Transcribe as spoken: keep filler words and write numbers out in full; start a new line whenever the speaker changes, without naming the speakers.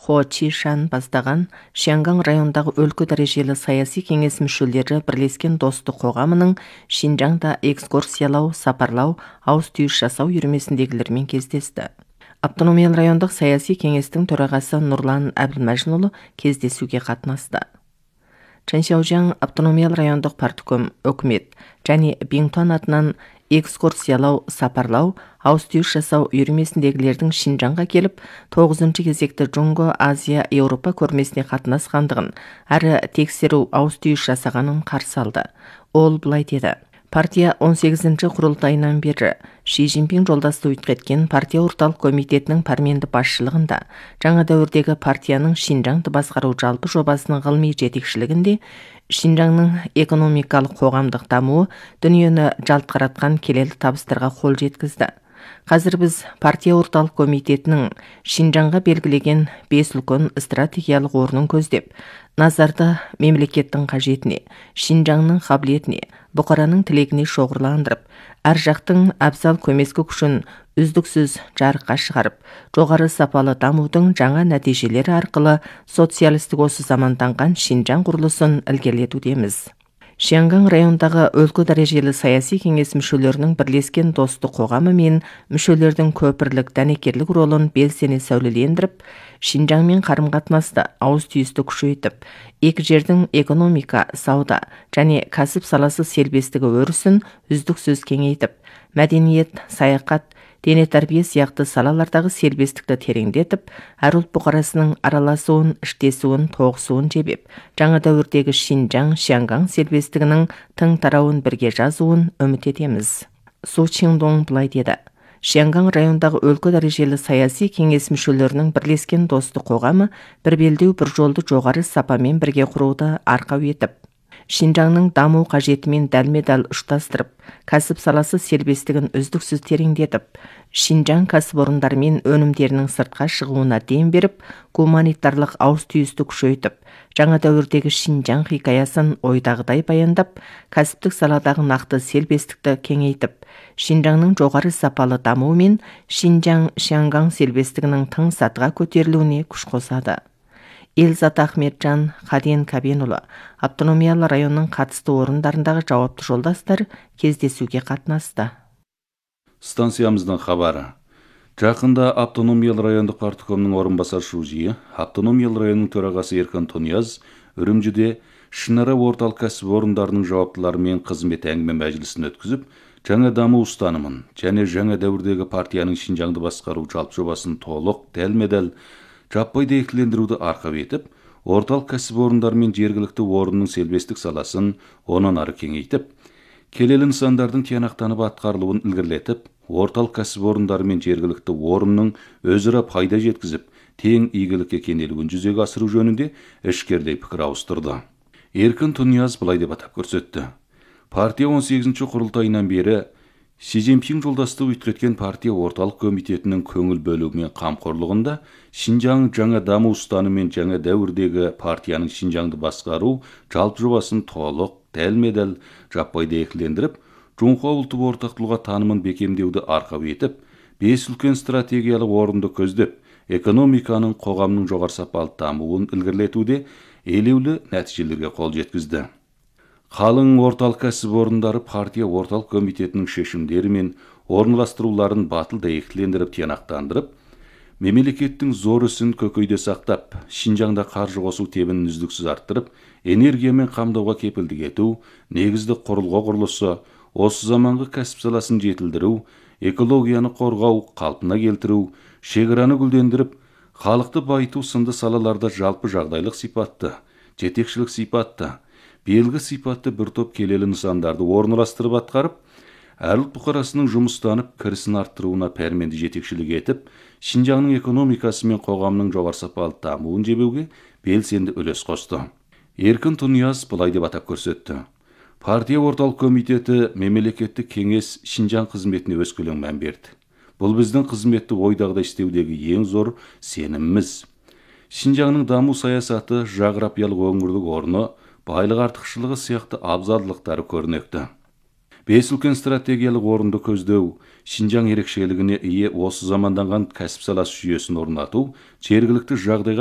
Хо Чи Шан бастаған Шианган райондағы өлкө дәрежелі саяси кеңес мүшелері бірлескен достық қоғамының Шинжаңда экскурсиялау, сапарлау, ауыз түйіс жасау үйірмесіндегілермен кездесті. Автономиялы райондық саяси кеңестің төрағасы Нұрлан Әбілмәжінұлы кездесуге қатынасты. Чаншаужаң автономиялы райондық партком, өкімет және Бингтон атынан экскурсиялау, сапарлау, ауыз түйіс жасау үйірмесіндегілердің Шинжаңға келіп, тоғызыншы кезекті Джунго Азия Еуропа көрмесіне қатынасқандығын, әрі тексеру ауыз түйіс жасағанын қарсы алды. Ол былай деді: партия он сегізінші құрылтайынан бері Ши Цзиньпин жолдасты өткеткен партия орталық комитетінің пәрменді басшылығында жаңа дәуірдегі партияның Шинжаңды басқару жалпы жобасының ғылыми жетекшілігінде Шинжаңның экономикалық қоғамдық дамуы дүниені жалт қаратқан келелі табыстарға қол жеткізді. Қазір біз партия орталық комитетінің Шинжаңға белгілеген бес үлкен стратегиялық орнын көздеп, назарды мемлекеттің қажетіне, Шинжаңның қабілетіне, бұқараның тілегіне шоғырландырып, әр жақтың абзал көмескі күшін үздіксіз жарыққа шығарып, жоғары сапалы дамудың жаңа нәтижелері арқылы социалистік осы заманданған Шинжаң құрылысын ілгерілетудеміз. Шианган райондағы өлкө дәрежелі саяси кеңес мүшелерінің бірлескен достық қоғамы мен мүшелердің көпірлік дәнекерлік ролын белсене сәулелендіріп, Шинжаңмен қарым-қатынасты ауыз түйісті күшейтіп, екі жердің экономика, сауда және кәсіп саласы сербестігі өрісін үздіксіз кеңейтіп, мәдениет, саяхат, дене тәрбие сияқты салалардағы сербестікті тереңдетіп, әр ұлт бұқарасының араласуын, іштесуін, тоғысуын жебеп, жаңа дәуірдегі Шинжаң, Шианган сербестігінің тың тарауын бірге жазуын үміт етеміз. Су Чиндон былай деді: Шианган райондағы өлкө дәрежелі саяси кеңес мүшелерінің бірлескен достық қоғамы бір белдеу бір жолды жоғары сапамен бірге құруды арқау етіп, Шинжаңның даму қажетімен дәлме-дәл ұштастырып, кәсіп саласы сербестігін үздіксіз тереңдетіп, Шинжаң кәсіпорындары мен өнімдерінің сыртқа шығуына дем беріп, гуманитарлық ауыз түйісті күшейтіп, жаңа дәуірдегі Шинжаң хикаясын ойдағыдай баяндап, кәсіптік саладағы нақты сербестікті кеңейтіп, Шинжаңның жоғары сапалы дамуы мен Шинжаң Шианган сербестігінің тың сатыға көтерілуіне күш қосады. Елзат Ахметжан Хаден Кабенұлы, автономиялы районның қатысты орындарындағы жауапты жолдастар кездесуге қатынасты.
Станциямыздың хабары. Жақында автономиялы райондық парткомның орынбасар шужиі, автономиялы районның төрағасы Еркін Тонияз Үрімжіде Шынара орталық кәсіпорындарының жауаптыларымен қызмет әңгіме мәжілісін өткізіп, жаңа даму ұстанымын және жаңа дәуірдегі партияның Шинжаңды басқару жалпы жобасын толық, дәлме-дәл жаппай дәйектілендіруді арқау етіп, орталық кәсіпорындар мен жергілікті орынның селбестік саласын онан ары кеңейтіп, келелі нысандардың тиянақтанып атқарылуын ілгерілетіп, орталық кәсіпорындар мен жергілікті орынның өзара пайда жеткізіп, тең игілікке кенелуін жүзеге асыру жөнінде ішкердей пікір ауыстырды. Еркін Тонияз былай деп атап көрсетті: партия он сегізінші құрылтайынан бері Ши Цзиньпин жолдасты өткеткен партия орталық комитетінің көңіл бөлуі мен қамқорлығында Шинжаң жаңа даму ұстанымы мен жаңа дәуірдегі партияның Шинжаңды басқару жалпы жобасын толық, дәлме-дәл жаппай дәйектілендіріп, Жоңқа ұлты ортақ тұлға танымын бекемдеуді арқау етіп, бес үлкен стратегиялық орынды көздеп, экономиканың, қоғамның жоғары сапалы дамуын ілгерілетуде елеулі нәтижелерге қол жеткізді. Қалың орталық кәсіпорындары партия орталық комитетінің шешімдері мен орналастыруларын батыл дәйектілендіріп тиянақтандырып, мемлекеттің зор ісін көкейде сақтап, Шинжаңда қаржы қосу тебінін үздіксіз арттырып, энергиямен қамдауға кепілдік ету, негізді құрылғы құрылысы, осы заманғы кәсіп саласын жетілдіру, экологияны қорғау, қалпына келтіру, шекараны гүлдендіріп, халықты байыту сынды салаларда жалпы жағдайлық сипатты, жетекшілік сипатты, белгі сипатты бір топ келелі нысандарды орналастырып атқарып, әр ұлт бұқарасының жұмыстанып, кірісін арттыруына пәрменді жетекшілік етіп, Шинжаңның экономикасы мен қоғамның жоғары сапалы дамуын жебеуге белсенді үлес қосты. Еркін Тонияз былай деп атап көрсетті: партия орталық комитеті мемлекеттік кеңес Шинжаң қызметіне өскелең мән берді. Бұл біздің қызметті ойдағыдай істеудегі ең зор сеніміміз. Шинжаңның даму саясаты, жағрапиялық өңірлік орны, байлық артықшылығы сияқты абзалдылықтары көрнекті. Бес үлкен стратегиялық орынды көздеу, Шинжаң ерекшелігіне ие осы заманданған кәсіп саласы жүйесін орнату, жергілікті жағдайға